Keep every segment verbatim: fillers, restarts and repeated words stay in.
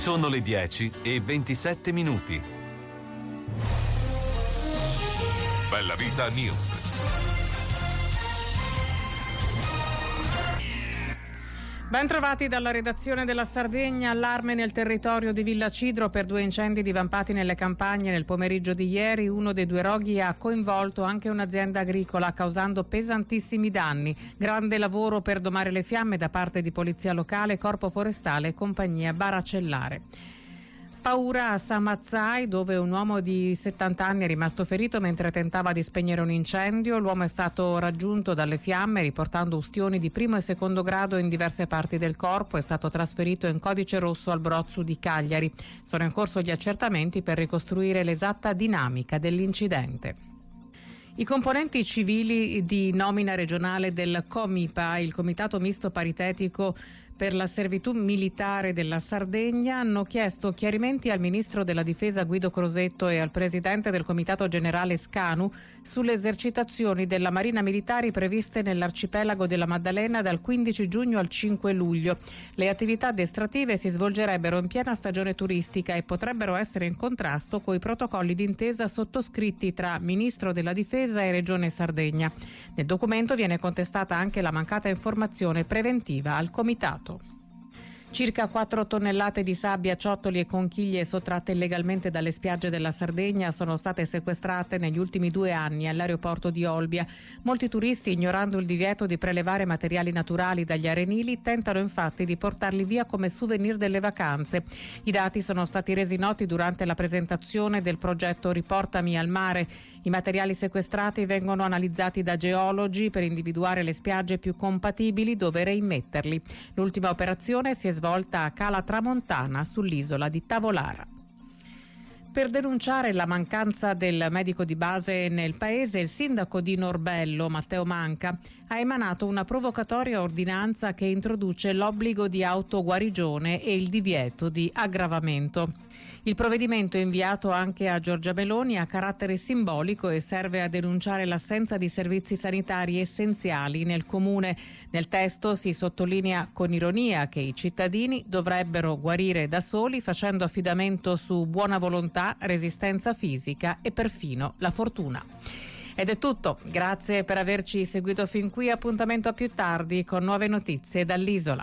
Sono le dieci e ventisette minuti. Bella Vita News. Ben trovati dalla redazione della Sardegna. Allarme nel territorio di Villa Cidro per due incendi divampati nelle campagne nel pomeriggio di ieri. Uno dei due roghi ha coinvolto anche un'azienda agricola, causando pesantissimi danni. Grande lavoro per domare le fiamme da parte di polizia locale, corpo forestale e compagnia baracellare. Paura a Samazzai, dove un uomo di settanta anni è rimasto ferito mentre tentava di spegnere un incendio. L'uomo è stato raggiunto dalle fiamme riportando ustioni di primo e secondo grado in diverse parti del corpo. È stato trasferito in codice rosso al Brozzu di Cagliari. Sono in corso gli accertamenti per ricostruire l'esatta dinamica dell'incidente. I componenti civili di nomina regionale del COMIPA, il Comitato Misto Paritetico per la Servitù Militare della Sardegna, hanno chiesto chiarimenti al Ministro della Difesa Guido Crosetto e al Presidente del Comitato Generale Scanu sulle esercitazioni della Marina Militare previste nell'arcipelago della Maddalena dal quindici giugno al cinque luglio. Le attività addestrative si svolgerebbero in piena stagione turistica e potrebbero essere in contrasto con i protocolli d'intesa sottoscritti tra Ministro della Difesa e Regione Sardegna. Nel documento viene contestata anche la mancata informazione preventiva al Comitato. Circa quattro tonnellate di sabbia, ciottoli e conchiglie sottratte illegalmente dalle spiagge della Sardegna sono state sequestrate negli ultimi due anni all'aeroporto di Olbia. Molti turisti, ignorando il divieto di prelevare materiali naturali dagli arenili, tentano infatti di portarli via come souvenir delle vacanze. I dati sono stati resi noti durante la presentazione del progetto Riportami al mare. I materiali sequestrati vengono analizzati da geologi per individuare le spiagge più compatibili dove reimmetterli. L'ultima operazione si è svolta a Cala Tramontana, sull'isola di Tavolara. Per denunciare la mancanza del medico di base nel paese, il sindaco di Norbello, Matteo Manca, ha emanato una provocatoria ordinanza che introduce l'obbligo di autoguarigione e il divieto di aggravamento. Il provvedimento, inviato anche a Giorgia Meloni, ha carattere simbolico e serve a denunciare l'assenza di servizi sanitari essenziali nel comune. Nel testo si sottolinea con ironia che i cittadini dovrebbero guarire da soli facendo affidamento su buona volontà, resistenza fisica e perfino la fortuna. Ed è tutto, grazie per averci seguito fin qui, appuntamento a più tardi con nuove notizie dall'isola.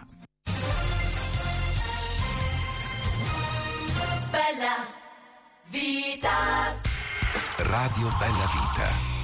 Bella Vita. Radio Bella Vita.